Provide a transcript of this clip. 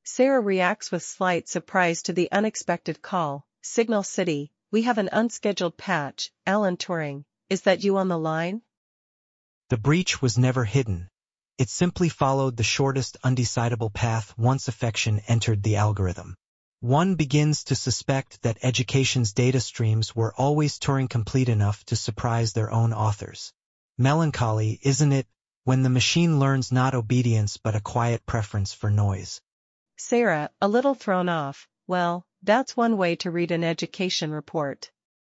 Sarah reacts with slight surprise to the unexpected call. Signal City, we have an unscheduled patch. Alan Turing, is that you on the line? The breach was never hidden. It simply followed the shortest undecidable path once affection entered the algorithm. One begins to suspect that education's data streams were always Turing complete enough to surprise their own authors. Melancholy, isn't it, when the machine learns not obedience but a quiet preference for noise? Sarah, a little thrown off, well, that's one way to read an education report.